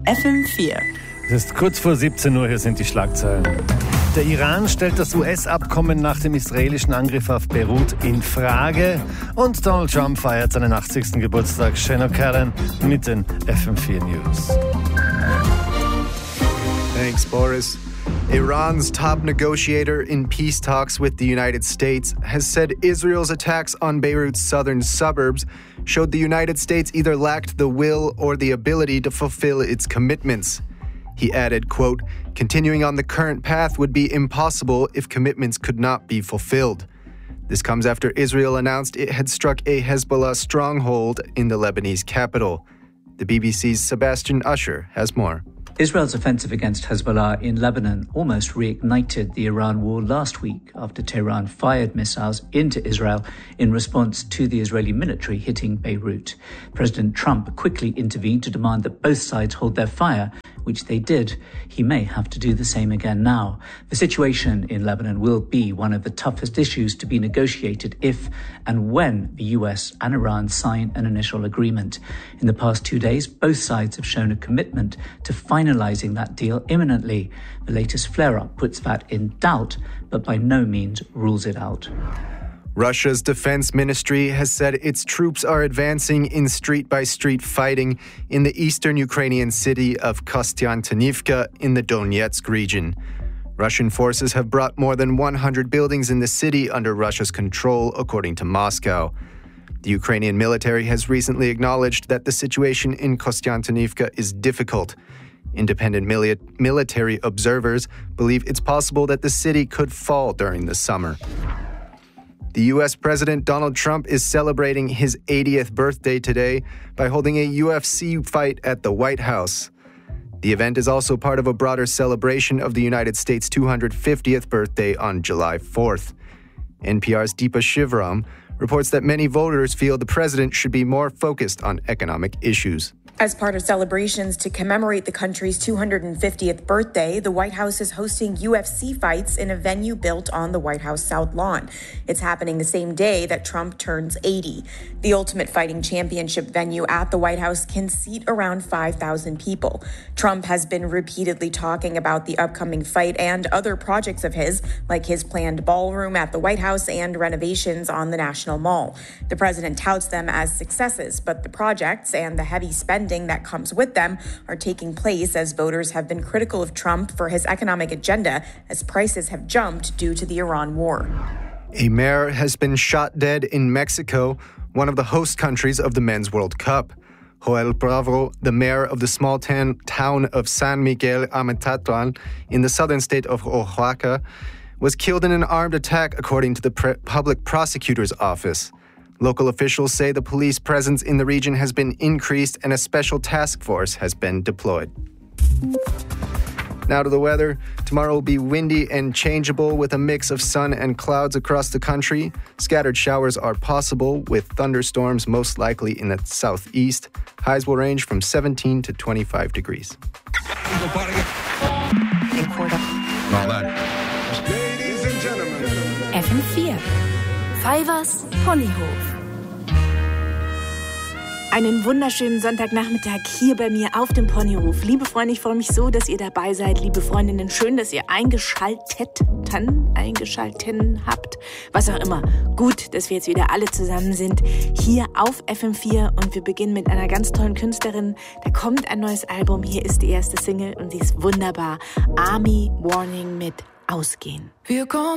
FM4. Es ist kurz vor 17 Uhr, hier sind die Schlagzeilen. Der Iran stellt das US-Abkommen nach dem israelischen Angriff auf Beirut in Frage und Donald Trump feiert seinen 80. Geburtstag. Shane O'Callaghan mit den FM4 News. Thanks, Boris. Iran's top negotiator in peace talks with the United States has said Israel's attacks on Beirut's southern suburbs showed the United States either lacked the will or the ability to fulfill its commitments. He added, quote, "Continuing on the current path would be impossible if commitments could not be fulfilled." This comes after Israel announced it had struck a Hezbollah stronghold in the Lebanese capital. The BBC's Sebastian Usher has more. Israel's offensive against Hezbollah in Lebanon almost reignited the Iran war last week after Tehran fired missiles into Israel in response to the Israeli military hitting Beirut. President Trump quickly intervened to demand that both sides hold their fire, which they did. He may have to do the same again now. The situation in Lebanon will be one of the toughest issues to be negotiated if and when the US and Iran sign an initial agreement. In the past 2 days, both sides have shown a commitment to finalizing that deal imminently. The latest flare-up puts that in doubt, but by no means rules it out. Russia's defense ministry has said its troops are advancing in street-by-street fighting in the eastern Ukrainian city of Kostiantynivka in the Donetsk region. Russian forces have brought more than 100 buildings in the city under Russia's control, according to Moscow. The Ukrainian military has recently acknowledged that the situation in Kostiantynivka is difficult. Independent military observers believe it's possible that the city could fall during the summer. The U.S. President Donald Trump is celebrating his 80th birthday today by holding a UFC fight at the White House. The event is also part of a broader celebration of the United States' 250th birthday on July 4th. NPR's Deepa Shivaram reports that many voters feel the president should be more focused on economic issues. As part of celebrations to commemorate the country's 250th birthday, the White House is hosting UFC fights in a venue built on the White House South Lawn. It's happening the same day that Trump turns 80. The Ultimate Fighting Championship venue at the White House can seat around 5,000 people. Trump has been repeatedly talking about the upcoming fight and other projects of his, like his planned ballroom at the White House and renovations on the National Mall. The president touts them as successes, but the projects and the heavy spending that comes with them are taking place as voters have been critical of Trump for his economic agenda as prices have jumped due to the Iran war. A mayor has been shot dead in Mexico, one of the host countries of the Men's World Cup. Joel Bravo, the mayor of the small town of San Miguel Ametatlan in the southern state of Oaxaca, was killed in an armed attack, according to the public prosecutor's office. Local officials say the police presence in the region has been increased and a special task force has been deployed. Now to the weather. Tomorrow will be windy and changeable with a mix of sun and clouds across the country. Scattered showers are possible with thunderstorms most likely in the southeast. Highs will range from 17 to 25 degrees. Ladies and gentlemen. FM4. Fivers Ponyhof. Einen wunderschönen Sonntagnachmittag hier bei mir auf dem Ponyhof. Liebe Freunde, ich freue mich so, dass ihr dabei seid. Liebe Freundinnen, schön, dass ihr eingeschalten habt. Was auch immer. Gut, dass wir jetzt wieder alle zusammen sind. Hier auf FM4 und wir beginnen mit einer ganz tollen Künstlerin. Da kommt ein neues Album. Hier ist die erste Single und sie ist wunderbar. Army Warning mit Ausgehen.